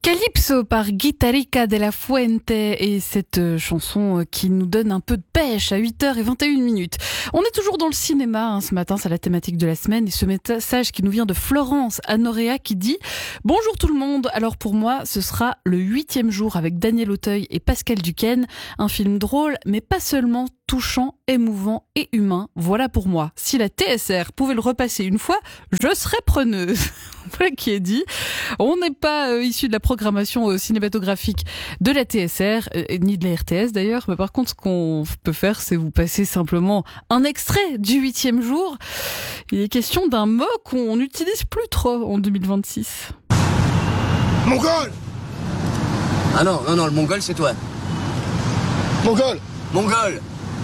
Calypso par Guitarrica de la Fuente et cette chanson qui nous donne un peu de pêche à 8h21. On est toujours dans le cinéma ce matin, c'est la thématique de la semaine et ce message qui nous vient de Florence Anorea qui dit « Bonjour tout le monde, alors pour moi ce sera le 8e jour avec Daniel Auteuil et Pascal Duquesne, un film drôle mais pas seulement touchant, émouvant et humain. Voilà pour moi. Si la TSR pouvait le repasser une fois, je serais preneuse. » Voilà qui est dit. On n'est pas issu de la programmation cinématographique de la TSR, ni de la RTS d'ailleurs, mais par contre ce qu'on peut faire c'est vous passer simplement un extrait du 8e jour. Il est question d'un mot qu'on n'utilise plus trop en 2026. Mongol! Ah non, le mongol c'est toi. Mongol! Mongol!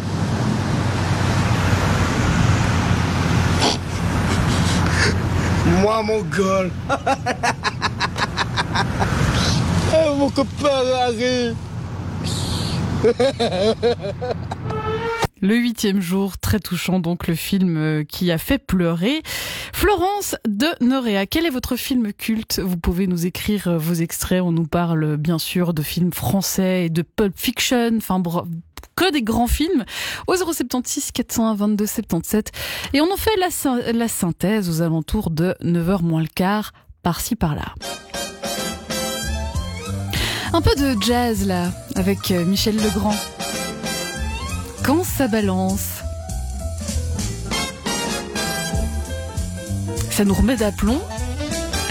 Moi, mongol! Oh, mon copain Harry! Le 8e jour, très touchant donc le film qui a fait pleurer. Florence de Norea, quel est votre film culte? Vous pouvez nous écrire vos extraits, on nous parle bien sûr de films français et de Pulp Fiction, enfin que des grands films, au 076 401 22 77. Et on en fait la synthèse aux alentours de 9h moins le quart, par-ci par-là. Un peu de jazz là, avec Michel Legrand. Quand ça balance, ça nous remet d'aplomb.